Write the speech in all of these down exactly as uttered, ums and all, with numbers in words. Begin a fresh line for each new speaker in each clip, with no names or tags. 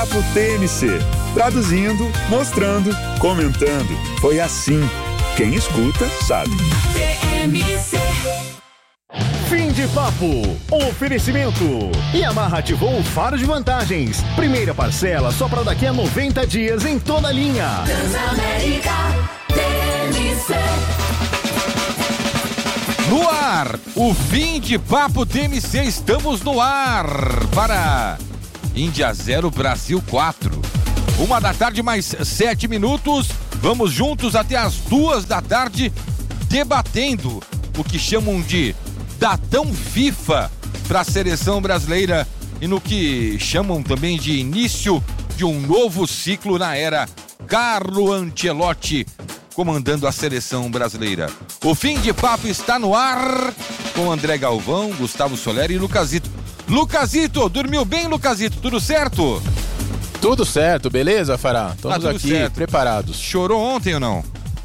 Papo T M C. Traduzindo, mostrando, comentando. Foi assim. Quem escuta, sabe.
T M C.
Fim de papo. Oferecimento. Yamaha ativou o faro de vantagens. Primeira parcela só para daqui a noventa dias em toda a linha.
Transamérica T M C.
No ar, o Fim de Papo T M C, estamos no ar para Índia zero, Brasil quatro. Uma da tarde mais sete minutos, vamos juntos até as duas da tarde debatendo o que chamam de datão FIFA para a seleção brasileira e no que chamam também de início de um novo ciclo na era Carlo Ancelotti comandando a seleção brasileira. O Fim de Papo está no ar com André Galvão, Gustavo Soler e Lucasito. Lucasito, dormiu bem, Lucasito? Tudo certo?
Tudo certo, beleza, Fará? Estamos
Ah,
aqui
certo.
preparados.
Chorou ontem ou não?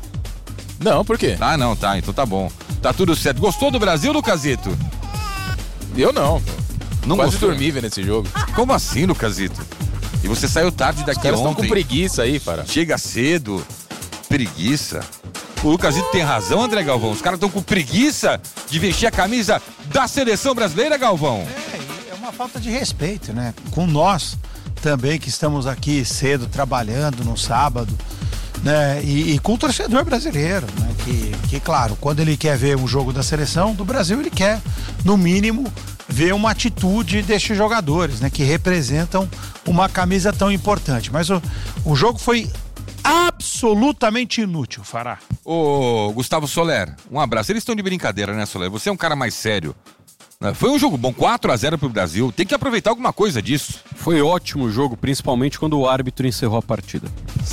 Não, por quê?
Ah, não, tá, então tá bom. Tá tudo certo. Gostou do Brasil, Lucasito?
Eu não.
Não
Quase
gostou?
dormi vendo esse jogo.
Como assim, Lucasito? E você saiu tarde
Os
daqui
caras estão
ontem.
com preguiça aí, Fará.
Chega cedo. Preguiça. O Lucasito tem razão, André Galvão. Os caras estão com preguiça de vestir a camisa da seleção brasileira, Galvão.
É, é uma falta de respeito, né? Com nós também que estamos aqui cedo trabalhando no sábado, né? E, e com o torcedor brasileiro, né? Que, que, claro, quando ele quer ver um jogo da seleção do Brasil, ele quer, no mínimo, ver uma atitude destes jogadores, né? Que representam uma camisa tão importante. Mas o, o jogo foi absolutamente inútil, Fará.
Ô, Gustavo Soler, um abraço. Eles estão de brincadeira, né, Soler? Você é um cara mais sério. Foi um jogo bom, quatro a zero pro Brasil. Tem que aproveitar alguma coisa disso.
Foi ótimo o jogo, principalmente quando o árbitro encerrou a partida.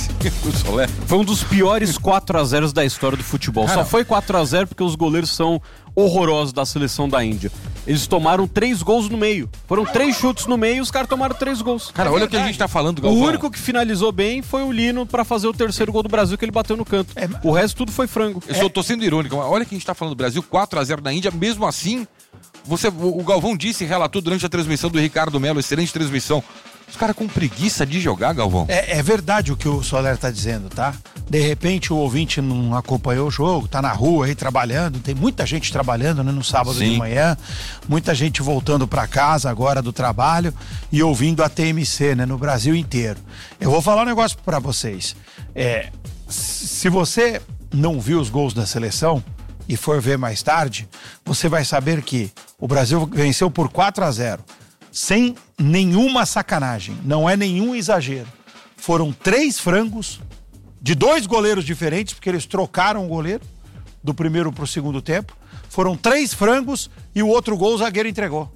O Soler.
Foi um dos piores quatro a zero da história do futebol.
Cara,
Só foi quatro a zero porque os goleiros são horrorosos da seleção da Índia. Eles tomaram três gols no meio. Foram três chutes no meio e os caras tomaram três gols.
Cara, olha o que a gente tá falando,
O
Galvão.
único que finalizou bem foi o Lino pra fazer o terceiro gol do Brasil, que ele bateu no canto.
É,
O resto tudo foi frango.
Eu só tô sendo irônico. mas Olha que a gente tá falando do Brasil, quatro a zero na Índia. Mesmo assim, você, o, o Galvão disse e relatou durante a transmissão do Ricardo Melo, excelente transmissão. Os caras com preguiça de jogar, Galvão.
É, é verdade o que o Soler tá dizendo, tá? De repente o ouvinte não acompanhou o jogo, tá na rua aí trabalhando, tem muita gente trabalhando, né, no sábado
Sim.
de manhã, muita gente voltando para casa agora do trabalho e ouvindo a T M C, né, no Brasil inteiro. Eu vou falar um negócio para vocês. É, se você não viu os gols da seleção e for ver mais tarde, você vai saber que o Brasil venceu por quatro a zero. Sem nenhuma sacanagem, não é nenhum exagero. Foram três frangos de dois goleiros diferentes, porque eles trocaram o goleiro do primeiro para o segundo tempo. Foram três frangos e o outro gol o zagueiro entregou.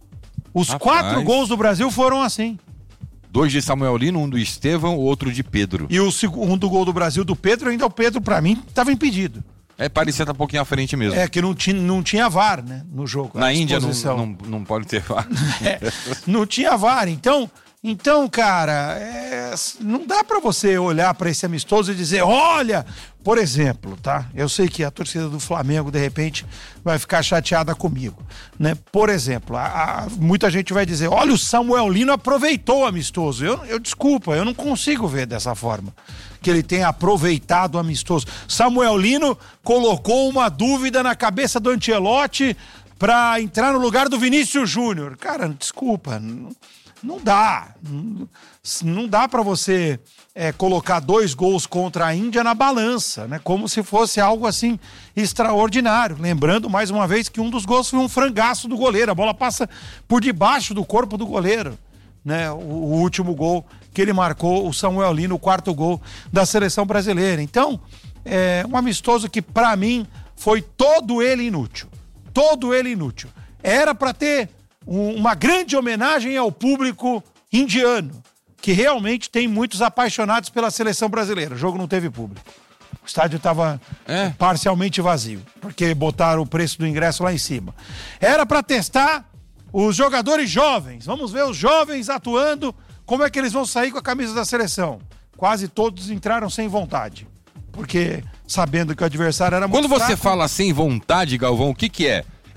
Os
Rapaz.
quatro gols do Brasil foram assim.
Dois de Samuel Lino, um do Estevão, o outro de Pedro.
E o segundo gol do Brasil do Pedro, ainda o Pedro, para mim, estava impedido.
É, parecia estar um pouquinho à frente mesmo.
É que não tinha, não tinha V A R, né, no jogo.
Na
à
Índia não,
disposição.
não, não pode ter V A R.
É, não tinha V A R. Então, então cara, é, não dá pra você olhar pra esse amistoso e dizer, olha, por exemplo, tá? Eu sei que a torcida do Flamengo, de repente, vai ficar chateada comigo, né? Por exemplo, a, a, muita gente vai dizer, olha, o Samuel Lino aproveitou o amistoso. Eu, eu desculpa, eu não consigo ver dessa forma. Que ele tenha aproveitado o amistoso. Samuel Lino colocou uma dúvida na cabeça do Ancelotti pra entrar no lugar do Vinícius Júnior. Cara, desculpa, não, não dá. Não, não dá pra você é, colocar dois gols contra a Índia na balança, né? Como se fosse algo assim extraordinário. Lembrando mais uma vez que um dos gols foi um frangaço do goleiro. A bola passa por debaixo do corpo do goleiro. Né, o, o último gol que ele marcou, o Samuel Lino, o quarto gol da seleção brasileira. Então, é um amistoso que, para mim, foi todo ele inútil. Todo ele inútil. Era para ter um, uma grande homenagem ao público indiano, que realmente tem muitos apaixonados pela seleção brasileira. O jogo não teve público. O estádio estava
É.
parcialmente vazio, porque botaram o preço do ingresso lá em cima. Era para testar os jogadores jovens. Vamos ver os jovens atuando, como é que eles vão sair com a camisa da seleção. Quase todos entraram sem vontade, porque sabendo que o adversário era muito
Quando você
fraco.
fala sem vontade, Galvão, o que que é?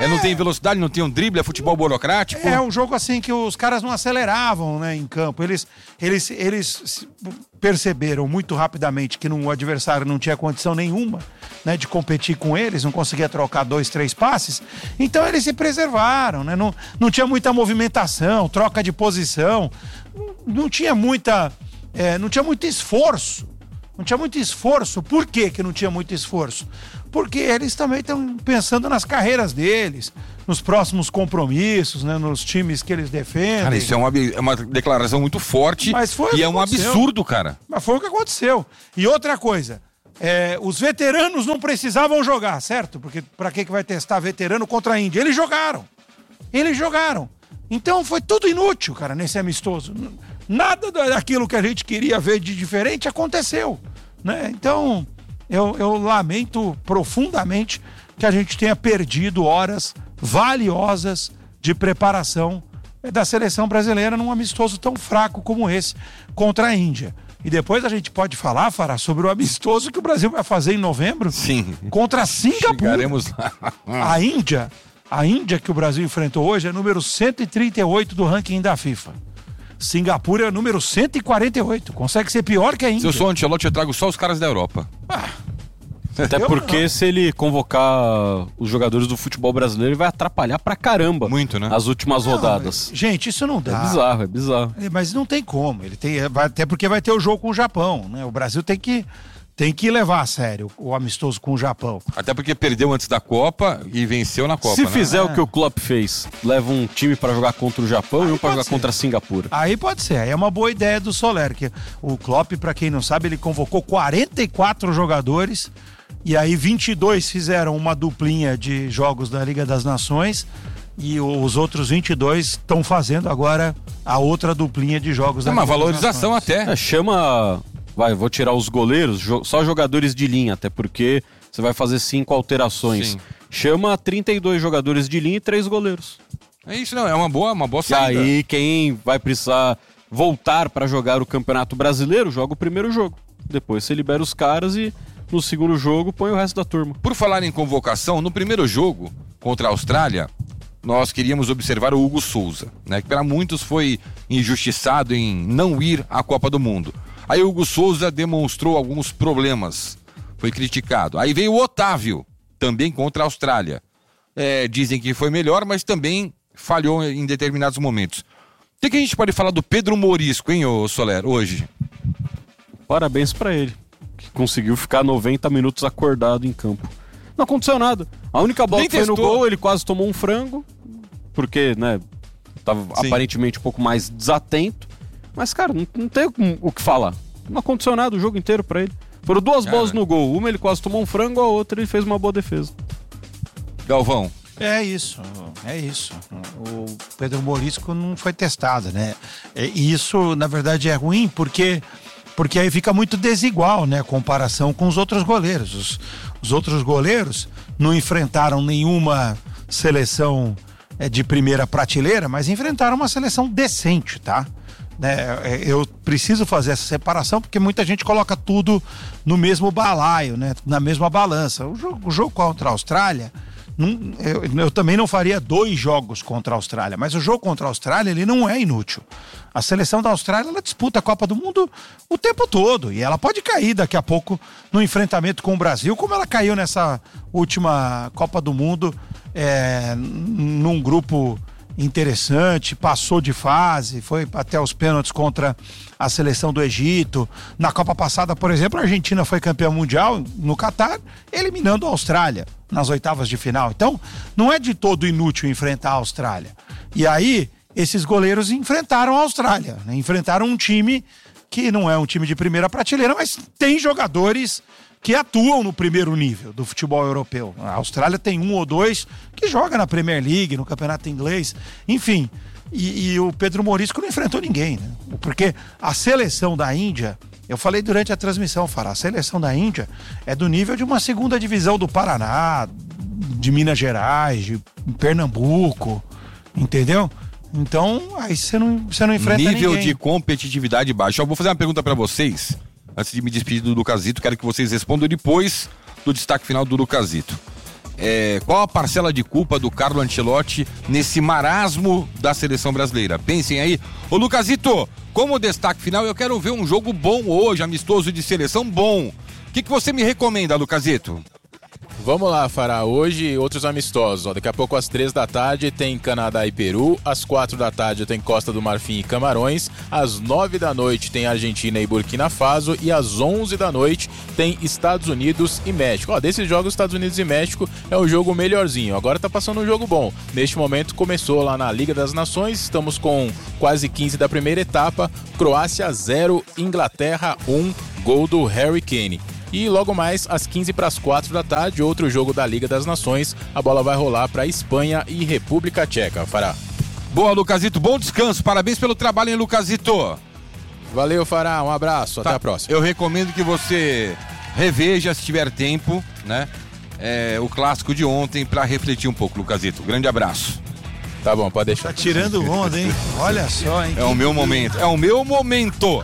É, não tem velocidade, não tem um drible, é futebol burocrático.
É um jogo assim que os caras não aceleravam, né, em campo. Eles, eles, eles perceberam muito rapidamente que no, o adversário não tinha condição nenhuma, né, de competir com eles, não conseguia trocar dois, três passes. Então eles se preservaram, né? Não, não tinha muita movimentação, troca de posição, não, não tinha muita, é, não tinha muito esforço. Não tinha muito esforço. Por que que não tinha muito esforço? Porque eles também estão pensando nas carreiras deles, nos próximos compromissos, né, nos times que eles defendem.
Cara, isso é uma, é uma declaração muito forte.
Mas foi o
e
que
é um
aconteceu.
absurdo, cara.
Mas foi o que aconteceu. E outra coisa, é, os veteranos não precisavam jogar, certo? Porque pra que que vai testar veterano contra a Índia? Eles jogaram. Eles jogaram. Então foi tudo inútil, cara, nesse amistoso. Nada daquilo que a gente queria ver de diferente aconteceu, né? Então, eu, eu lamento profundamente que a gente tenha perdido horas valiosas de preparação da seleção brasileira num amistoso tão fraco como esse contra a Índia. E depois a gente pode falar, Fará, sobre o amistoso que o Brasil vai fazer em novembro.
Sim.
Contra Singapura.
Chegaremos lá.
A Índia, a Índia que o Brasil enfrentou hoje é número cento e trinta e oito do ranking da FIFA. Singapura é número cento e quarenta e oito. Consegue ser pior que a Índia.
Se eu sou o Ancelotti, eu trago só os caras da Europa.
Ah,
Até
eu
porque
não.
se ele convocar os jogadores do futebol brasileiro, ele vai atrapalhar pra caramba.
Muito, né?
As últimas
Não,
rodadas.
gente, isso não dá.
É bizarro, é bizarro.
É, mas não tem como. Ele tem, vai- até porque vai ter o jogo com o Japão, né? O Brasil tem que, tem que levar a sério o amistoso com o Japão.
Até porque perdeu antes da Copa e venceu na Copa,
Se
né?
fizer o que o Klopp fez, leva um time pra jogar contra o Japão e um pra
pode
jogar
ser.
contra a Singapura.
Aí pode ser, aí é uma boa ideia do Soler, que o Klopp, pra quem não sabe, ele convocou quarenta e quatro jogadores e aí vinte e dois fizeram uma duplinha de jogos da Liga das Nações e os outros vinte e dois estão fazendo agora a outra duplinha de jogos
É
da
uma
Liga das
valorização
Nações.
até.
É, chama. Vai, vou tirar os goleiros, jo- só jogadores de linha, até porque você vai fazer cinco alterações.
Sim.
Chama trinta e dois jogadores de linha e três goleiros.
É isso, não. É uma boa, uma boa
E
saída.
aí, quem vai precisar voltar pra jogar o Campeonato Brasileiro, joga o primeiro jogo. Depois você libera os caras e no segundo jogo põe o resto da turma.
Por falar em convocação, no primeiro jogo contra a Austrália, nós queríamos observar o Hugo Souza, né? Que para muitos foi injustiçado em não ir à Copa do Mundo. Aí o Hugo Souza demonstrou alguns problemas, foi criticado. Aí veio o Otávio, também contra a Austrália. É, dizem que foi melhor, mas também falhou em determinados momentos. O que, que a gente pode falar do Pedro Morisco, hein, ô Soler, hoje?
Parabéns pra ele, que conseguiu ficar noventa minutos acordado em campo. Não aconteceu nada. A única bola
Nem
que foi no
testou.
gol, ele quase tomou um frango, porque, né, tava
Sim.
aparentemente um pouco mais desatento. Mas, cara, não, não tem o que falar. Não aconteceu nada o jogo inteiro pra ele. Foram duas
Cara.
bolas no gol. Uma ele quase tomou um frango, a outra ele fez uma boa defesa.
Galvão.
É isso, é isso. O Pedro Morisco não foi testado, né? E isso, na verdade, é ruim porque, porque aí fica muito desigual, né? A comparação com os outros goleiros. Os, os outros goleiros não enfrentaram nenhuma seleção é, de primeira prateleira, mas enfrentaram uma seleção decente, tá? Né, eu preciso fazer essa separação porque muita gente coloca tudo no mesmo balaio, né? Na mesma balança. O jogo, o jogo contra a Austrália, não, eu, eu também não faria dois jogos contra a Austrália, mas o jogo contra a Austrália ele não é inútil. A seleção da Austrália ela disputa a Copa do Mundo o tempo todo e ela pode cair daqui a pouco no enfrentamento com o Brasil, como ela caiu nessa última Copa do Mundo é, num grupo interessante, passou de fase, foi até os pênaltis contra a seleção do Egito. Na Copa passada, por exemplo, a Argentina foi campeã mundial no Catar, eliminando a Austrália nas oitavas de final. Então, não é de todo inútil enfrentar a Austrália. E aí, esses goleiros enfrentaram a Austrália, né? Enfrentaram um time que não é um time de primeira prateleira, mas tem jogadores que atuam no primeiro nível do futebol europeu. A Austrália tem um ou dois que joga na Premier League, no campeonato inglês, enfim. E, e o Pedro Morisco não enfrentou ninguém, né? Porque a seleção da Índia, eu falei durante a transmissão, Fará, a seleção da Índia é do nível de uma segunda divisão do Paraná, de Minas Gerais, de Pernambuco, entendeu? Então, aí você não, você não enfrenta
Nível
ninguém.
de competitividade baixo. Eu vou fazer uma pergunta pra vocês, antes de me despedir do Lucasito, quero que vocês respondam depois do destaque final do Lucasito. é, qual a parcela de culpa do Carlo Ancelotti nesse marasmo da seleção brasileira? Pensem aí. Ô Lucasito, como destaque final, eu quero ver um jogo bom hoje, amistoso de seleção bom. O que, que você me recomenda, Lucasito?
Vamos lá, Fará. Hoje, outros amistosos. Ó, daqui a pouco, às três da tarde, tem Canadá e Peru. Às quatro da tarde, tem Costa do Marfim e Camarões. Às nove da noite, tem Argentina e Burkina Faso. E às onze da noite, tem Estados Unidos e México. Ó, desses jogos, Estados Unidos e México é o jogo melhorzinho. Agora tá passando um jogo bom. Neste momento, começou lá na Liga das Nações. Estamos com quase quinze da primeira etapa. Croácia zero, Inglaterra um, gol do Harry Kane. E logo mais, às quinze para as quatro da tarde, outro jogo da Liga das Nações. A bola vai rolar para Espanha e República Tcheca. Fará.
Boa, Lucasito. Bom descanso. Parabéns pelo trabalho, hein, Lucasito?
Valeu, Fará. Um abraço. Até
Tá.
a próxima.
Eu recomendo que você reveja, se tiver tempo, né? É, o clássico de ontem para refletir um pouco, Lucasito. Grande abraço.
Tá bom, pode deixar.
Tá tirando onda, hein? Olha só, hein?
É o meu momento. É o meu momento.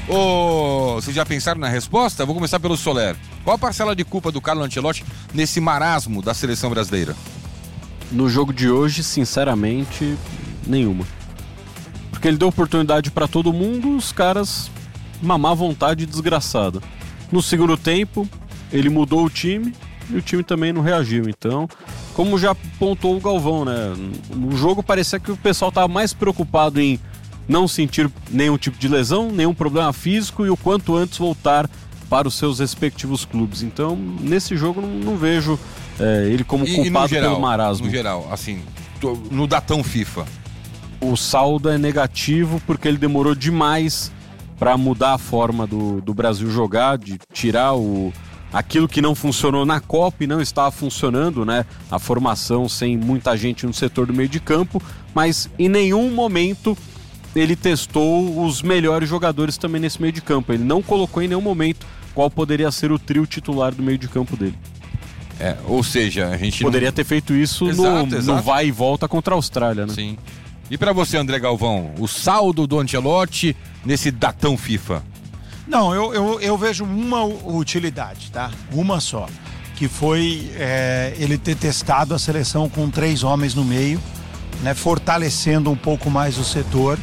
Ô, vocês já pensaram na resposta? Vou começar pelo Soler. Qual a parcela de culpa do Carlo Ancelotti nesse marasmo da seleção brasileira?
No jogo de hoje, sinceramente, nenhuma. Porque ele deu oportunidade pra todo mundo, os caras mamar vontade desgraçada. No segundo tempo, ele mudou o time e o time também não reagiu. Então, como já pontuou o Galvão, né? No jogo parecia que o pessoal tava mais preocupado em não sentir nenhum tipo de lesão, nenhum problema físico e o quanto antes voltar para os seus respectivos clubes. Então, nesse jogo, não, não vejo é, ele como
E, e
culpado
no geral,
pelo marasmo.
no geral, assim, tô- no datão FIFA.
O saldo é negativo porque ele demorou demais para mudar a forma do, do Brasil jogar, de tirar o, aquilo que não funcionou na Copa e não estava funcionando, né? A formação sem muita gente no setor do meio de campo, mas em nenhum momento ele testou os melhores jogadores também nesse meio de campo. Ele não colocou em nenhum momento qual poderia ser o trio titular do meio de campo dele.
É, ou seja, a gente
Poderia ter feito isso
Exato,
no,
exato.
no vai e volta contra a Austrália, né?
Sim. E pra você, André Galvão, o saldo do Ancelotti nesse datão FIFA?
Não, eu, eu, eu vejo uma utilidade, tá? Uma só. Que foi é, ele ter testado a seleção com três homens no meio, né? Fortalecendo um pouco mais o setor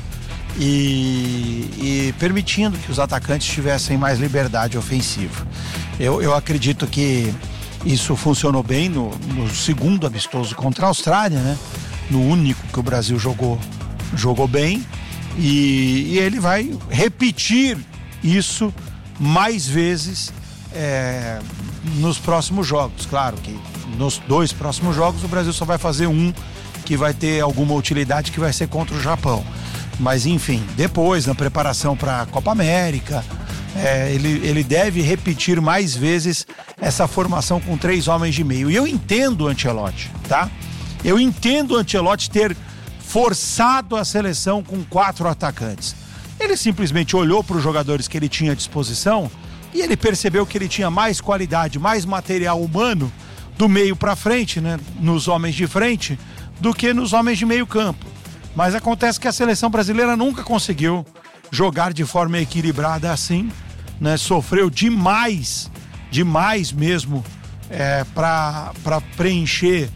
e, e permitindo que os atacantes tivessem mais liberdade ofensiva. Eu, eu acredito que isso funcionou bem no, no segundo amistoso contra a Austrália, né? No único que o Brasil jogou, jogou bem. E, e ele vai repetir isso mais vezes é, nos próximos jogos. Claro que nos dois próximos jogos o Brasil só vai fazer um que vai ter alguma utilidade, que vai ser contra o Japão. Mas enfim, depois, na preparação para a Copa América, é, ele, ele deve repetir mais vezes essa formação com três homens de meio. E eu entendo o Ancelotti, tá? Eu entendo o Ancelotti ter forçado a seleção com quatro atacantes. Ele simplesmente olhou para os jogadores que ele tinha à disposição e ele percebeu que ele tinha mais qualidade, mais material humano do meio para frente, né, nos homens de frente, do que nos homens de meio campo. Mas acontece que a seleção brasileira nunca conseguiu jogar de forma equilibrada assim, né? Sofreu demais, demais mesmo, é, para preencher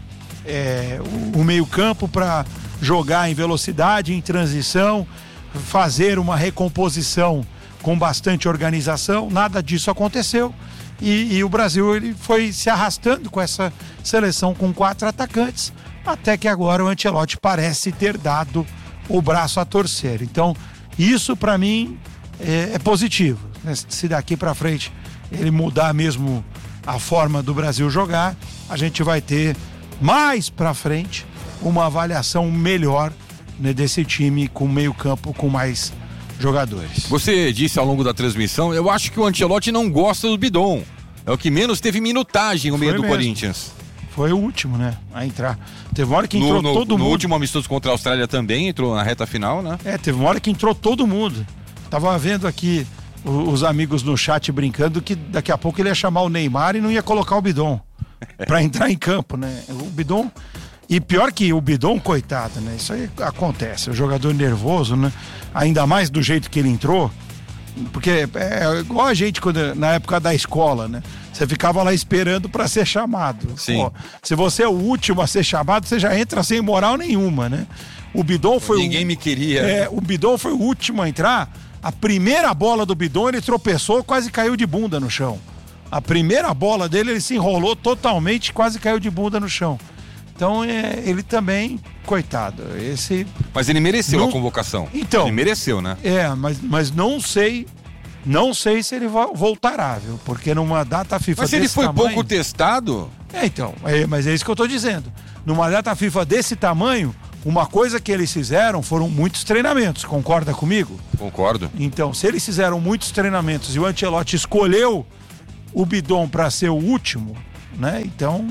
é, o, o meio campo, para jogar em velocidade, em transição, fazer uma recomposição com bastante organização. Nada disso aconteceu e, e o Brasil ele foi se arrastando com essa seleção com quatro atacantes, até que agora o Ancelotti parece ter dado o braço a torcer. Então, isso para mim é, é positivo, né? Se daqui para frente ele mudar mesmo a forma do Brasil jogar, a gente vai ter mais para frente uma avaliação melhor, né, desse time com meio campo com mais jogadores.
Você disse ao longo da transmissão, eu acho que o Ancelotti não gosta do Bidon. É o que menos teve minutagem no meio do
mesmo.
Corinthians.
Foi o último, né, a entrar. Teve uma hora que entrou
No, no,
todo
no
mundo.
último amistoso contra a Austrália também, entrou na reta final, né?
É, teve uma hora que entrou todo mundo. Tava vendo aqui o- os amigos no chat brincando que daqui a pouco ele ia chamar o Neymar e não ia colocar o Bidon pra entrar em campo, né? O Bidon... E pior que o Bidon, coitado, né? Isso aí acontece. O jogador nervoso, né? Ainda mais do jeito que ele entrou, Porque é igual a gente quando, na época da escola, né? Você ficava lá esperando para ser chamado.
Sim.
Pô, se você é o último a ser chamado, você já entra sem moral nenhuma, né? O Bidon foi
Ninguém
o,
me queria.
É, o Bidon foi o último a entrar. A primeira bola do Bidon, ele tropeçou, quase caiu de bunda no chão. A primeira bola dele, ele se enrolou totalmente, quase caiu de bunda no chão. Então, é, ele também, coitado, esse...
Mas ele mereceu
Não-
a convocação.
Então-
Ele mereceu, né?
É, mas, mas não sei, não sei se ele vo- voltará, viu? Porque numa data FIFA
Mas se ele
desse
foi
tamanho...
pouco testado,
É, então, é, mas é isso que eu tô dizendo. Numa data FIFA desse tamanho, uma coisa que eles fizeram foram muitos treinamentos, concorda comigo?
concordo.
Então, se eles fizeram muitos treinamentos e o Ancelotti escolheu o Bidon para ser o último, né? Então,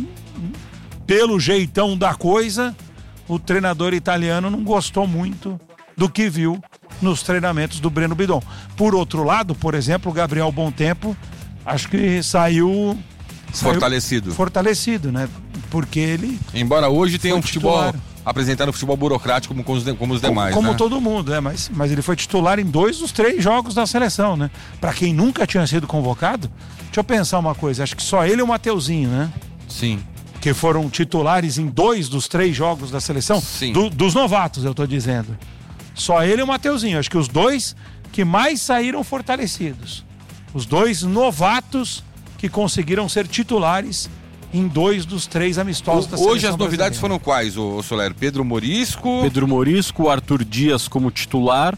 pelo jeitão da coisa, o treinador italiano não gostou muito do que viu nos treinamentos do Breno Bidon. Por outro lado, por exemplo, o Gabriel Bontempo, acho que saiu... saiu
Fortalecido.
Fortalecido, né? Porque ele...
Embora hoje tenha
Foi
um futebol
titular.
apresentado um futebol burocrático como, como os, de- como os demais,
como
né?
todo mundo, é, mas, mas ele foi titular em dois dos três jogos da seleção, né? Pra quem nunca tinha sido convocado, deixa eu pensar uma coisa, acho que só ele e o Mateuzinho, né?
Sim.
Que foram titulares em dois dos três jogos da seleção,
Sim.
do- dos novatos, eu tô dizendo. Só ele e o Mateuzinho, acho que os dois que mais saíram fortalecidos. Os dois novatos que conseguiram ser titulares em dois dos três amistosos da
O-
seleção
hoje as novidades
brasileira.
foram quais, ô, ô Soler? Pedro Morisco.
Pedro Morisco, o Arthur Dias como titular.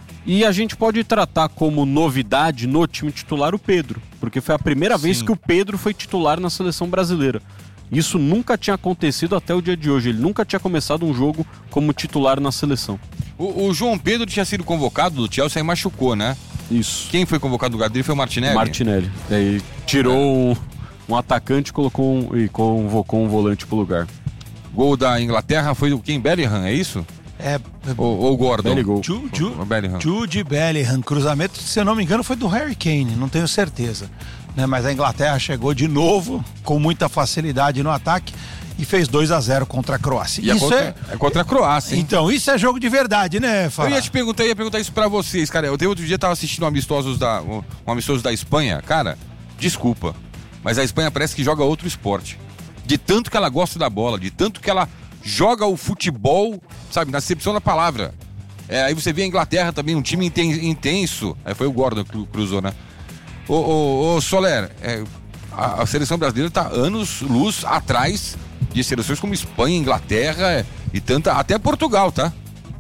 E a gente pode tratar como novidade no time titular o Pedro, porque foi a primeira vez
Sim.
que o Pedro foi titular na seleção brasileira. Isso nunca tinha acontecido até o dia de hoje. Ele nunca tinha começado um jogo como titular na seleção.
O, o João Pedro tinha sido convocado do Chelsea e machucou, né?
Isso.
Quem foi convocado do lugar dele foi o Martinelli.
Martinelli. Daí tirou um, um atacante e colocou um, e convocou um volante pro lugar.
Gol da Inglaterra foi o quem? Bellingham, é isso?
É,
Ou, ou Gordon?
Belly gol.
Ju, Ju,
O Bellingham.
Jude Bellingham, cruzamento, se eu não me engano, foi do Harry Kane, não tenho certeza. Né? Mas a Inglaterra chegou de novo, com muita facilidade no ataque, e fez dois a zero contra a Croácia.
E é
Isso
contra,
é...
é contra a Croácia, hein?
Então, isso é jogo de verdade, né,
Eu
Fala?
ia te perguntar, eu ia perguntar isso pra vocês, cara. Eu outro dia tava assistindo um amistosos da, um, um amistoso da Espanha. Cara, desculpa, mas a Espanha parece que joga outro esporte. De tanto que ela gosta da bola, de tanto que ela joga o futebol, sabe, na acepção da palavra. É, aí você vê a Inglaterra também, um time inten- intenso. Aí foi o Gordon que cruzou, né? Ô, ô, ô Soler, é, a, a seleção brasileira tá anos luz atrás de seleções como Espanha, Inglaterra é, e tanta, até Portugal, tá?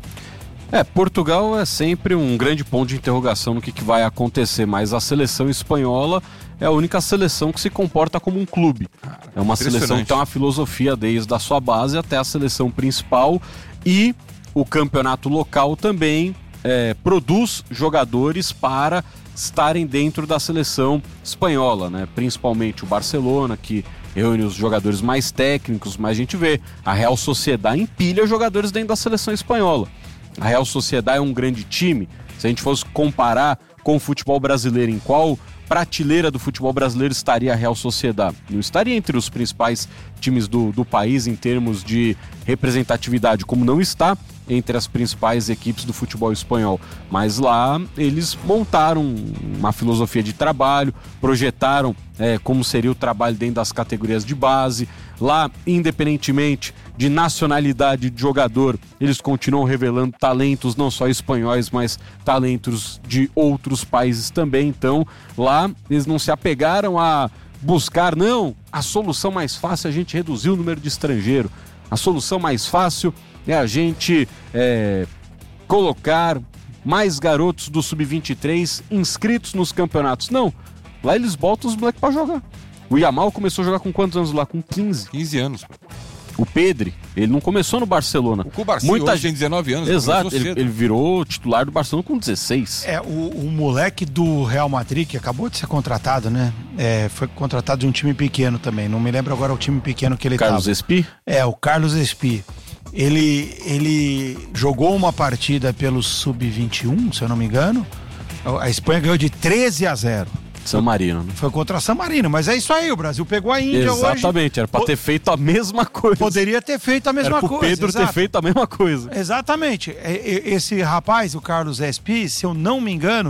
É, Portugal é sempre um grande ponto de interrogação no que, que vai acontecer, mas a seleção espanhola é a única seleção que se comporta como um clube. É uma seleção que tem uma filosofia desde a sua base até a seleção principal, e o campeonato local também é, produz jogadores para estarem dentro da seleção espanhola, né? Principalmente o Barcelona, que reúne os jogadores mais técnicos, mas a gente vê a Real Sociedad empilha jogadores dentro da seleção espanhola. A Real Sociedad é um grande time. Se a gente fosse comparar com o futebol brasileiro, em qual prateleira do futebol brasileiro estaria a Real Sociedad? Não estaria entre os principais times do, do país em termos de representatividade, como não está entre as principais equipes do futebol espanhol. Mas lá eles montaram uma filosofia de trabalho, projetaram é, como seria o trabalho dentro das categorias de base. Lá, independentemente de nacionalidade de jogador, eles continuam revelando talentos não só espanhóis, mas talentos de outros países também. Então, lá eles não se apegaram a buscar, não, a solução mais fácil é a gente reduzir o número de estrangeiro. A solução mais fácil é a gente é, colocar mais garotos do sub vinte e três inscritos nos campeonatos. Não, lá eles botam os moleques pra jogar. O Yamal começou a jogar com quantos anos lá? Com quinze.
quinze anos.
O Pedri, ele não começou no Barcelona.
O Cubarci
Muita
hoje tem dezenove anos.
Exato,
começou
ele,
cedo.
ele virou titular do Barcelona com dezesseis.
É, o, o moleque do Real Madrid, que acabou de ser contratado, né? É, foi contratado de um time pequeno também. Não me lembro agora o time pequeno que ele
Carlos
tava.
Espi?
É, o Carlos Espi. Ele, ele jogou uma partida pelo sub vinte e um, se eu não me engano. A Espanha ganhou de treze a zero.
San Marino, né?
Foi contra San Marino, mas é isso aí, o Brasil pegou a Índia hoje.
Exatamente, era pra
Po-
ter feito a mesma coisa.
Poderia ter feito a mesma
era pro
coisa.
Pedro ter
exato.
feito a mesma coisa.
Exatamente. É, é, Esse rapaz, o Carlos Espi, se eu não me engano,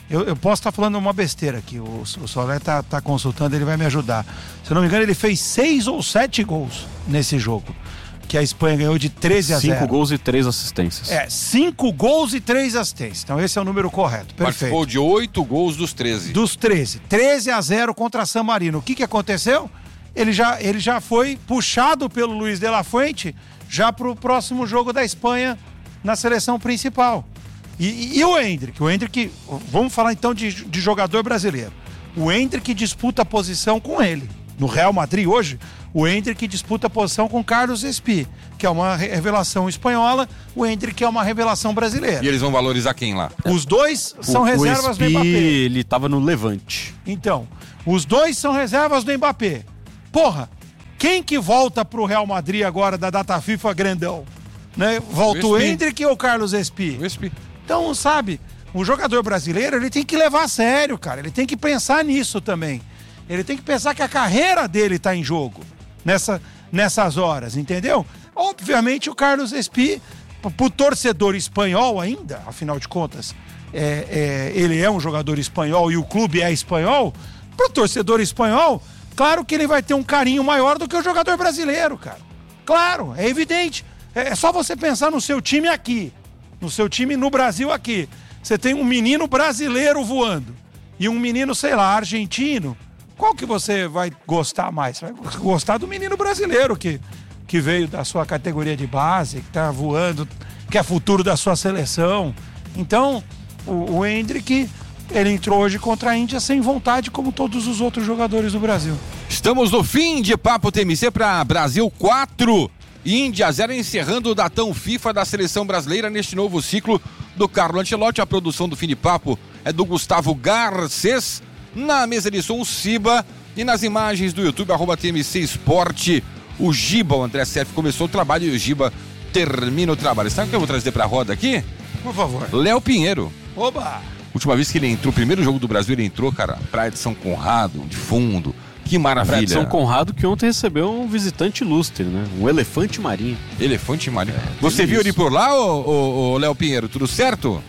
Eu, eu posso estar falando uma besteira aqui. O, o Solé tá, tá consultando, ele vai me ajudar. Se eu não me engano, ele fez seis ou sete gols nesse jogo. Que a Espanha ganhou de treze a zero.
Cinco gols e três assistências.
É, cinco gols e três assistências. Então esse é o número correto. Perfeito.
Participou de oito gols dos treze.
Dos treze. treze a zero contra San Marino. O que que aconteceu? Ele já, ele já foi puxado pelo Luiz de la Fuente já pro próximo jogo da Espanha na seleção principal. E, e, e o Endrick? O Endrick, vamos falar então de, de jogador brasileiro. O Endrick disputa a posição com ele. No Real Madrid hoje, o Endrick disputa a posição com Carlos Espí, que é uma revelação espanhola, o Endrick é uma revelação brasileira.
E eles vão valorizar quem lá?
Os dois são
o,
reservas
o Espí,
do Mbappé.
Ele tava no Levante.
Então, os dois são reservas do Mbappé. Porra, quem que volta pro Real Madrid agora da data FIFA grandão? Né? Volta o, o Endrick ou o Carlos Espí?
O Espí.
Então, sabe, o jogador brasileiro, ele tem que levar a sério, cara. Ele tem que pensar nisso também. Ele tem que pensar que a carreira dele tá em jogo nessa, nessas horas, entendeu? Obviamente o Carlos Espí, pro torcedor espanhol ainda, afinal de contas, é, é, ele é um jogador espanhol e o clube é espanhol, pro torcedor espanhol, claro que ele vai ter um carinho maior do que o jogador brasileiro, cara. Claro, é evidente. É, é só você pensar no seu time aqui, no seu time no Brasil aqui. Você tem um menino brasileiro voando e um menino, sei lá, argentino. Qual que você vai gostar mais? Vai gostar do menino brasileiro que, que veio da sua categoria de base, que tá voando, que é futuro da sua seleção. Então, o, o Endrick, ele entrou hoje contra a Índia sem vontade, como todos os outros jogadores do Brasil.
Estamos no fim de Papo T M C para Brasil quatro, Índia zero, encerrando o datão FIFA da seleção brasileira neste novo ciclo do Carlo Ancelotti. A produção do Fim de Papo é do Gustavo Garcês. Na mesa de som, o Ciba, e nas imagens do YouTube, arroba T M C Esporte, o Giba, o André Serf começou o trabalho e o Giba termina o trabalho. Sabe o que eu vou trazer pra roda aqui?
Por favor.
Léo Pinheiro.
Oba!
Última vez que ele entrou, o primeiro jogo do Brasil, ele entrou, cara, Praia de São Conrado, de fundo. Que maravilha.
Praia de São Conrado, que ontem recebeu um visitante ilustre, né? Um elefante marinho.
Elefante marinho. É, Você viu isso. Ele por lá, ô, ô, ô Léo Pinheiro? Tudo certo?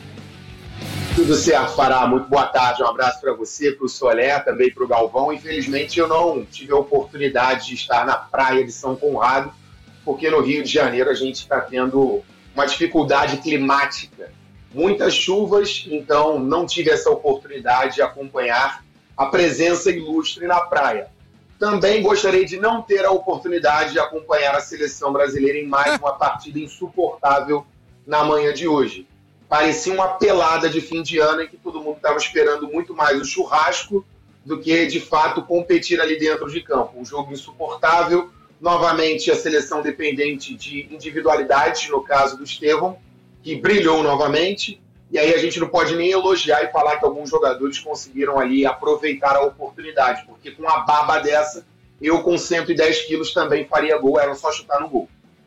Tudo certo, Fará. Muito boa tarde. Um abraço para você, para o Solé, também para o Galvão. Infelizmente, eu não tive a oportunidade de estar na praia de São Conrado, porque no Rio de Janeiro a gente está tendo uma dificuldade climática. Muitas chuvas, então não tive essa oportunidade de acompanhar a presença ilustre na praia. Também gostaria de não ter a oportunidade de acompanhar a seleção brasileira em mais uma partida insuportável na manhã de hoje. Parecia uma pelada de fim de ano em que todo mundo estava esperando muito mais o churrasco do que, de fato, competir ali dentro de campo. Um jogo insuportável, novamente a seleção dependente de individualidades, no caso do Estevão, que brilhou novamente, e aí a gente não pode nem elogiar e falar que alguns jogadores conseguiram ali aproveitar a oportunidade, porque com uma baba dessa, eu com cento e dez quilos também faria gol, era só chutar no gol.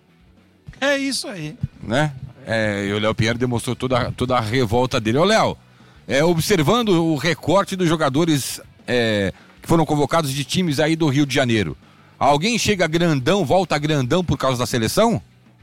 É isso aí.
Né? É, e o Léo Pinheiro demonstrou toda, toda a revolta dele. Ô Léo, é, observando o recorte dos jogadores é, que foram convocados de times aí do Rio de Janeiro, alguém chega grandão, volta grandão por causa da seleção?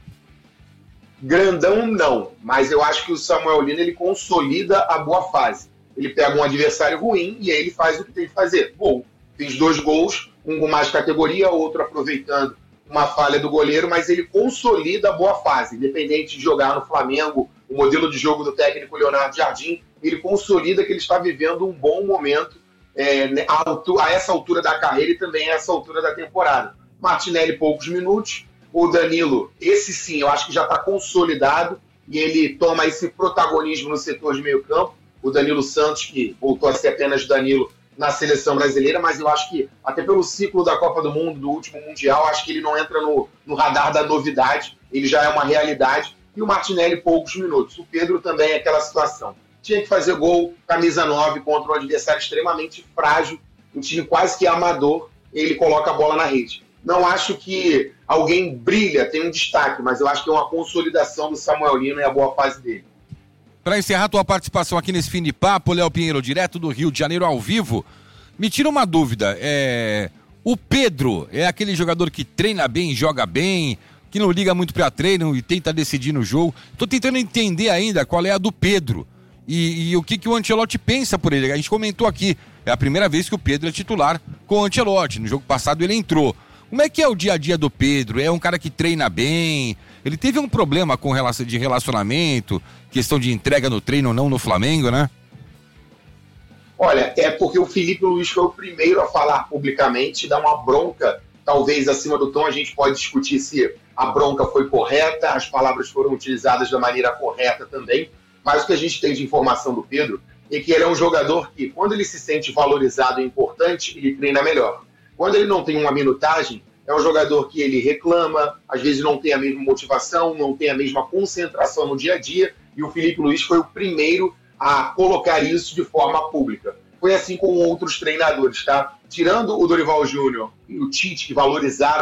Grandão não, mas eu acho que o Samuel Lino ele consolida a boa fase. Ele pega um adversário ruim e aí ele faz o que tem que fazer. Gol. Fez dois gols, um com mais categoria, outro aproveitando uma falha do goleiro, mas ele consolida a boa fase. Independente de jogar no Flamengo, o modelo de jogo do técnico Leonardo Jardim, ele consolida que ele está vivendo um bom momento é, a, altura, a essa altura da carreira e também a essa altura da temporada. Martinelli, poucos minutos. O Danilo, esse sim, eu acho que já está consolidado e ele toma esse protagonismo no setor de meio campo. O Danilo Santos, que voltou a ser apenas Danilo na seleção brasileira, mas eu acho que, até pelo ciclo da Copa do Mundo, do último Mundial, acho que ele não entra no, no radar da novidade, ele já é uma realidade. E o Martinelli, poucos minutos. O Pedro também é aquela situação. Tinha que fazer gol, camisa nove, contra um adversário extremamente frágil, um time quase que amador, ele coloca a bola na rede. Não acho que alguém brilha, tem um destaque, mas eu acho que é uma consolidação do Samuel Lino e a boa fase dele.
Para encerrar tua participação aqui nesse Fim de Papo, Léo Pinheiro, direto do Rio de Janeiro, ao vivo, me tira uma dúvida, é... o Pedro é aquele jogador que treina bem, joga bem, que não liga muito para treino e tenta decidir no jogo. Tô tentando entender ainda qual é a do Pedro. E, e o que, que o Ancelotti pensa por ele? A gente comentou aqui, é a primeira vez que o Pedro é titular com o Ancelotti. No jogo passado ele entrou. Como é que é o dia a dia do Pedro? É um cara que treina bem? Ele teve um problema com relação de relacionamento, questão de entrega no treino ou não no Flamengo, né?
Olha, é porque o Felipe Luiz foi o primeiro a falar publicamente, dar uma bronca, talvez acima do tom. A gente pode discutir se a bronca foi correta, as palavras foram utilizadas da maneira correta também, mas o que a gente tem de informação do Pedro é que ele é um jogador que, quando ele se sente valorizado e importante, ele treina melhor. Quando ele não tem uma minutagem, é um jogador que ele reclama, às vezes não tem a mesma motivação, não tem a mesma concentração no dia a dia, e o Felipe Luiz foi o primeiro a colocar isso de forma pública. Foi assim com outros treinadores, tá? Tirando o Dorival Júnior e o Tite, que valorizaram